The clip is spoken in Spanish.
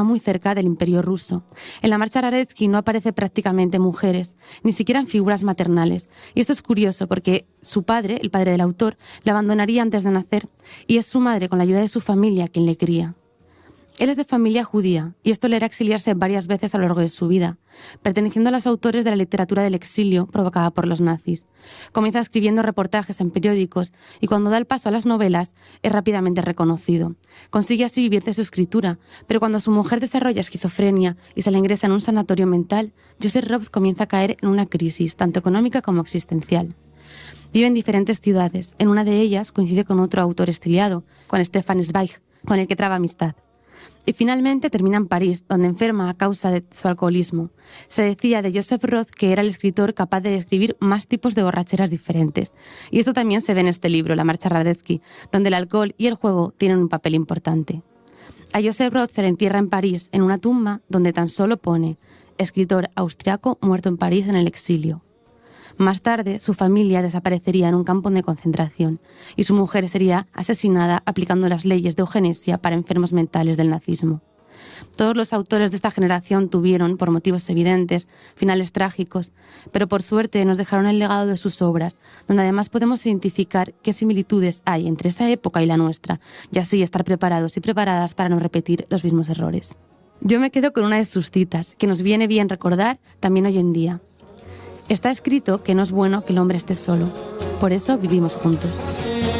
estaba muy cerca del Imperio ruso. En la marcha Radetzky no aparece prácticamente mujeres, ni siquiera en figuras maternales. Y esto es curioso porque su padre, el padre del autor, la abandonaría antes de nacer, y es su madre, con la ayuda de su familia, quien le cría. Él es de familia judía, y esto le hará exiliarse varias veces a lo largo de su vida, perteneciendo a los autores de la literatura del exilio provocada por los nazis. Comienza escribiendo reportajes en periódicos, y cuando da el paso a las novelas, es rápidamente reconocido. Consigue así vivir de su escritura, pero cuando su mujer desarrolla esquizofrenia y se la ingresa en un sanatorio mental, Joseph Roth comienza a caer en una crisis, tanto económica como existencial. Vive en diferentes ciudades. En una de ellas coincide con otro autor exiliado, con Stefan Zweig, con el que traba amistad. Y finalmente termina en París, donde enferma a causa de su alcoholismo. Se decía de Joseph Roth que era el escritor capaz de describir más tipos de borracheras diferentes. Y esto también se ve en este libro, La marcha Radetzky, donde el alcohol y el juego tienen un papel importante. A Joseph Roth se le entierra en París, en una tumba donde tan solo pone «escritor austriaco muerto en París en el exilio». Más tarde, su familia desaparecería en un campo de concentración y su mujer sería asesinada aplicando las leyes de eugenesia para enfermos mentales del nazismo. Todos los autores de esta generación tuvieron, por motivos evidentes, finales trágicos, pero por suerte nos dejaron el legado de sus obras, donde además podemos identificar qué similitudes hay entre esa época y la nuestra, y así estar preparados y preparadas para no repetir los mismos errores. Yo me quedo con una de sus citas, que nos viene bien recordar también hoy en día. Está escrito que no es bueno que el hombre esté solo, por eso vivimos juntos.